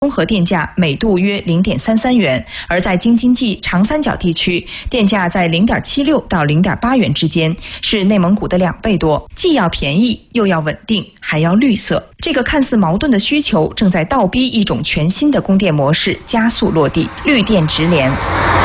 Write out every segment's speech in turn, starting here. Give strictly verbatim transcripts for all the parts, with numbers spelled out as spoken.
综合电价每度约 零点三三元，而在京津冀长三角地区，电价在 零点七六到零点八元之间，是内蒙古的两倍多，既要便宜又要稳定，还要绿色。这个看似矛盾的需求正在倒逼一种全新的供电模式加速落地，绿电直连。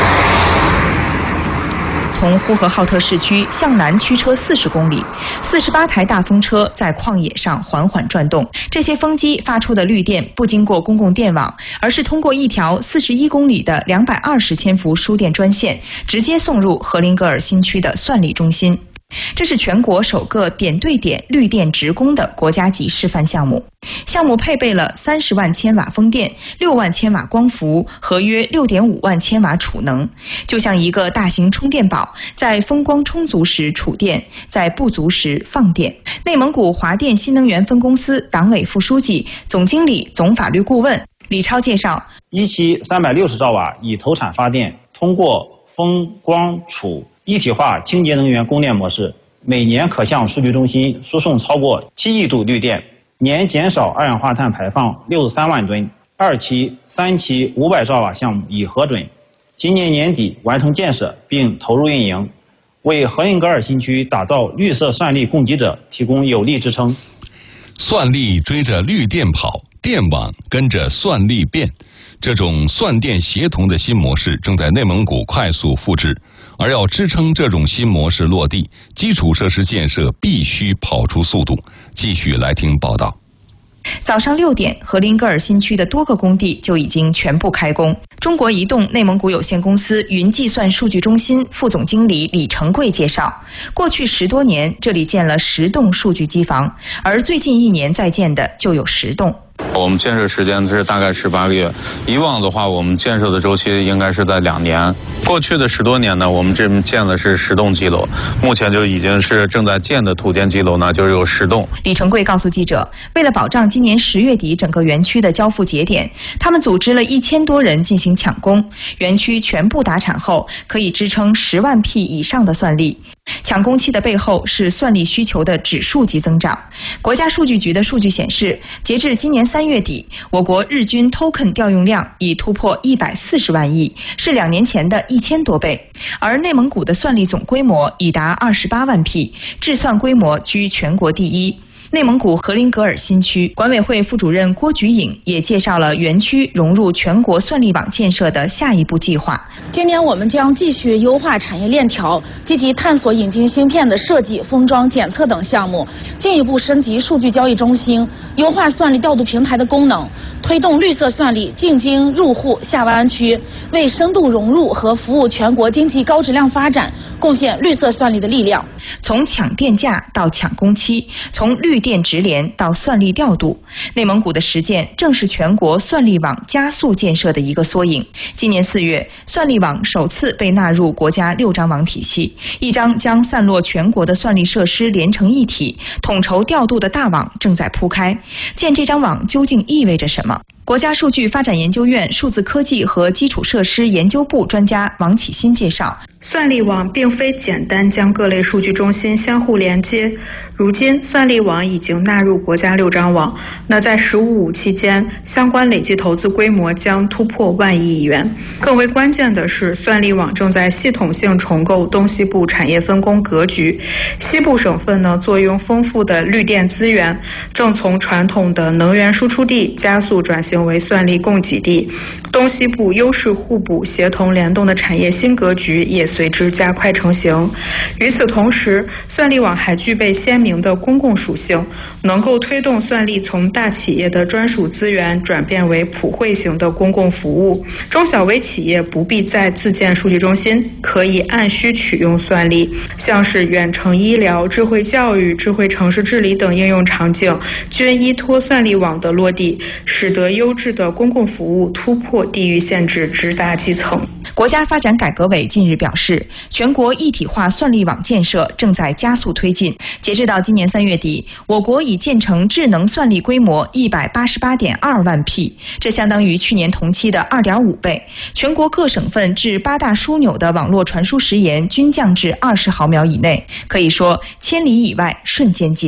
从呼和浩特市区向南驱车四十公里，四十八台大风车在旷野上缓缓转动。这些风机发出的绿电不经过公共电网，而是通过一条四十一公里的两百二十千伏输电专线，直接送入荷林格尔新区的算力中心。这是全国首个点对点绿电直供的国家级示范项目。项目配备了三十万千瓦风电、六万千瓦光伏和约六点五万千瓦储能，就像一个大型充电宝，在风光充足时储电，在不足时放电。内蒙古华电新能源分公司党委副书记、总经理、总法律顾问李超介绍， 一期三百六十兆瓦以投产发电，通过风光储一体化清洁能源供电模式，每年可向数据中心输送超过七亿度绿电，年减少二氧化碳排放六十三万吨。二期、三期五百兆瓦项目已核准，今年年底完成建设并投入运营，为荷林格尔新区打造绿色算力供给者提供有力支撑。 算力追着绿电跑，电网跟着算力变。这种算电协同的新模式正在内蒙古快速复制，而要支撑这种新模式落地，基础设施建设必须跑出速度。继续来听报道。 早上六点，荷林格尔新区的多个工地就已经全部开工。中国移动内蒙古有限公司云计算数据中心副总经理李成贵介绍，过去十多年，这里建了十栋数据机房，而最近一年在建的就有十栋。 我们建设时间是大概十八个月，以往的话我们建设的周期应该是在两年。过去的十多年呢，我们这建的是十栋基楼，目前就已经是正在建的土建基楼呢就有十栋。 李成贵告诉记者，为了保障今年十月底整个园区的交付节点，他们组织了一千多人进行抢工，园区全部达产后可以支撑十万P以上的算力。抢工期的背后是算力需求的指数级增长。国家数据局的数据显示，截至今年三月底，我国日均 token 调用量已突破一百四十万亿，是两年前的一千多倍。而内蒙古的算力总规模已达二十八万P，制算规模居全国第一。内蒙古荷林格尔新区管委会副主任郭菊颖也介绍了园区融入全国算力网建设的下一步计划。 今年我们将继续优化产业链条，积极探索引进芯片的设计、封装、检测等项目，进一步升级数据交易中心，优化算力调度平台的功能，推动绿色算力进京入户下湾区，为深度融入和服务全国经济高质量发展贡献绿色算力的力量。 从抢电价到抢工期，从绿电直连到算力调度，内蒙古的实践正是全国算力网加速建设的一个缩影。今年四月，算力网首次被纳入国家六张网体系，一张将散落全国的算力设施连成一体、统筹调度的大网正在铺开。建这张网究竟意味着什么？国家数据发展研究院数字科技和基础设施研究部专家王启新介绍， 算力网并非简单将各类数据中心相互连接，如今算力网已经纳入国家六张网，那在“十五五”期间，相关累计投资规模将突破万亿元。更为关键的是，算力网正在系统性重构东西部产业分工格局。西部省份呢，坐拥丰富的绿电资源，正从传统的能源输出地加速转型为算力供给地。东西部优势互补、协同联动的产业新格局也随之加快成型。与此同时，算力网还具备鲜明的公共属性，能够推动算力从大企业的专属资源转变为普惠型的公共服务。中小微企业不必再自建数据中心，可以按需取用算力，像是远程医疗、智慧教育、智慧城市治理等应用场景，均依托算力网的落地，使得优质的公共服务突破地域限制，直达基层。 国家发展改革委近日表示，全国一体化算力网建设正在加速推进。截至到今年三月底，我国已建成智能算力规模一百八十八点二万P，这相当于去年同期的二点五倍。全国各省份至八大枢纽的网络传输时延均降至二十毫秒以内，可以说千里以外瞬间即达。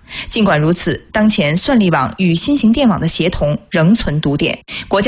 尽管如此，当前算力网与新型电网的协同仍存堵点。国家